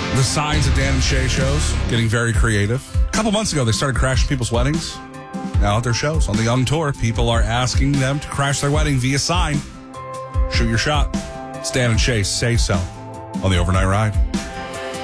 The signs at Dan and Shay shows getting very creative. A couple months ago, they started crashing people's weddings. Now at their shows on the On Tour, people are asking them to crash their wedding via sign. Shoot your shot. It's Dan and Shay Say So on the Overnight Ride.